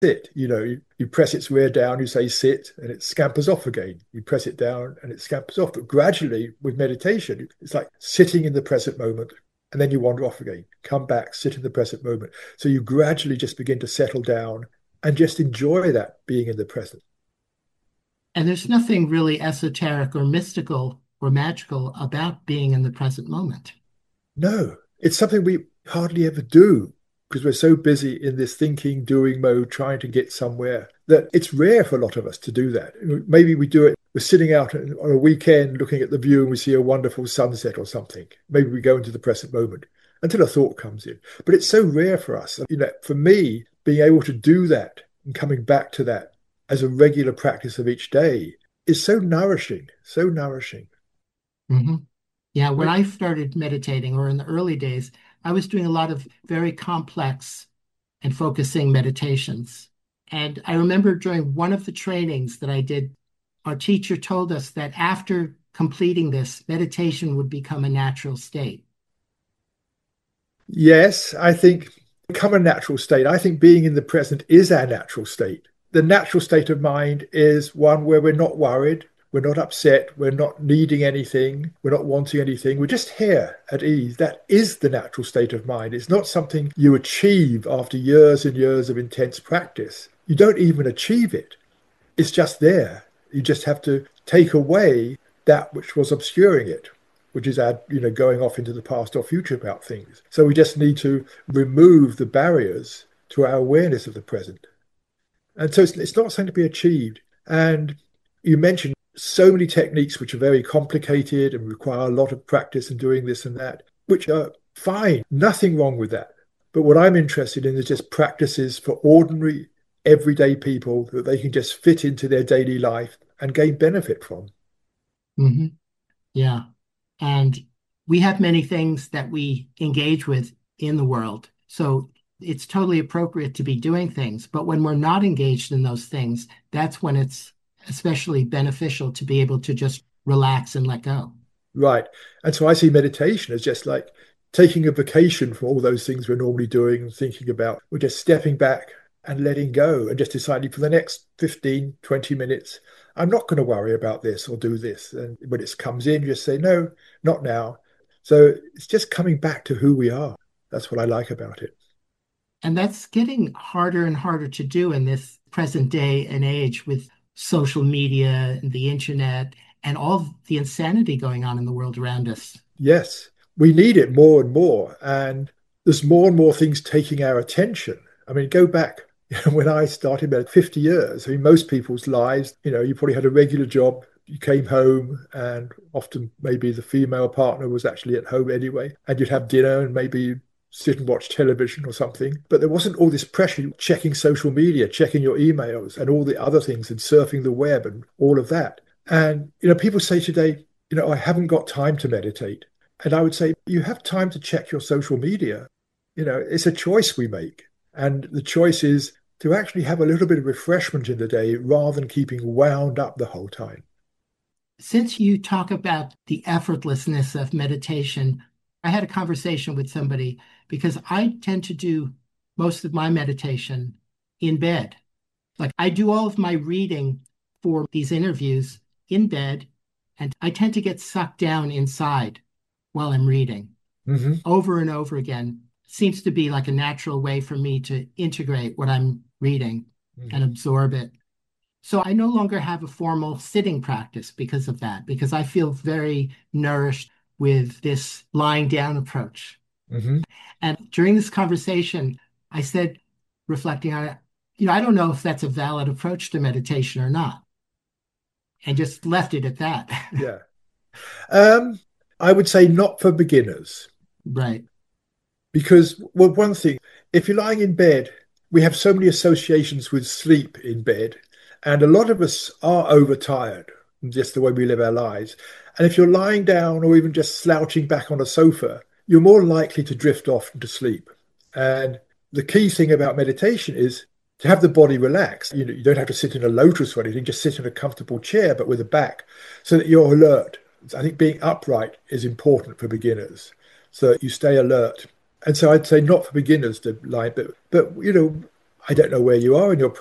sit. You press its rear down, you say sit, and it scampers off again. You press it down and it scampers off. But gradually, with meditation, it's like sitting in the present moment, and then you wander off again. Come back, sit in the present moment. So you gradually just begin to settle down and just enjoy that being in the present. And there's nothing really esoteric or mystical or magical about being in the present moment. No, it's something we hardly ever do because we're so busy in this thinking, doing mode, trying to get somewhere that it's rare for a lot of us to do that. Maybe we do it, we're sitting out on a weekend looking at the view and we see a wonderful sunset or something. Maybe we go into the present moment until a thought comes in. But it's so rare for us. For me, being able to do that and coming back to that as a regular practice of each day is so nourishing, so nourishing. Hmm. Yeah, when I started meditating, or in the early days, I was doing a lot of very complex and focusing meditations. And I remember during one of the trainings that I did, our teacher told us that after completing this, meditation would become a natural state. Yes, I think become a natural state. I think being in the present is our natural state. The natural state of mind is one where we're not worried, we're not upset, we're not needing anything, we're not wanting anything. We're just here at ease. That is the natural state of mind. It's not something you achieve after years and years of intense practice. You don't even achieve it. It's just there. You just have to take away that which was obscuring it, which is our, going off into the past or future about things. So we just need to remove the barriers to our awareness of the present. And so it's not something to be achieved. And you mentioned so many techniques which are very complicated and require a lot of practice and doing this and that, which are fine, nothing wrong with that. But what I'm interested in is just practices for ordinary, everyday people that they can just fit into their daily life and gain benefit from. Hmm. Yeah. And we have many things that we engage with in the world. So it's totally appropriate to be doing things. But when we're not engaged in those things, that's when it's especially beneficial to be able to just relax and let go. Right. And so I see meditation as just like taking a vacation from all those things we're normally doing and thinking about. We're just stepping back and letting go and just deciding for the next 15, 20 minutes, I'm not going to worry about this or do this. And when it comes in, you just say, no, not now. So it's just coming back to who we are. That's what I like about it. And that's getting harder and harder to do in this present day and age with social media and the internet and all the insanity going on in the world around us. Yes, we need it more and more. And there's more and more things taking our attention. I mean, go back when I started about 50 years. I mean, most people's lives, you probably had a regular job. You came home, and often maybe the female partner was actually at home anyway, and you'd have dinner and maybe sit and watch television or something. But there wasn't all this pressure checking social media, checking your emails, and all the other things, and surfing the web and all of that. And, people say today, I haven't got time to meditate. And I would say, you have time to check your social media. It's a choice we make. And the choice is to actually have a little bit of refreshment in the day rather than keeping wound up the whole time. Since you talk about the effortlessness of meditation, I had a conversation with somebody because I tend to do most of my meditation in bed. Like I do all of my reading for these interviews in bed, and I tend to get sucked down inside while I'm reading Hmm. over and over again. Seems to be like a natural way for me to integrate what I'm reading and Hmm. absorb it. So I no longer have a formal sitting practice because of that, because I feel very nourished with this lying down approach. Hmm. And during this conversation, I said, reflecting on it, I don't know if that's a valid approach to meditation or not, and just left it at that. Yeah. Um, I would say not for beginners. Right. Because, well, one thing, if you're lying in bed, we have so many associations with sleep in bed, and a lot of us are overtired, just the way we live our lives. And if you're lying down or even just slouching back on a sofa, you're more likely to drift off into sleep. And the key thing about meditation is to have the body relaxed. You don't have to sit in a lotus or anything, just sit in a comfortable chair, but with a back so that you're alert. I think being upright is important for beginners so that you stay alert. And so I'd say not for beginners to lie, but I don't know where you are in your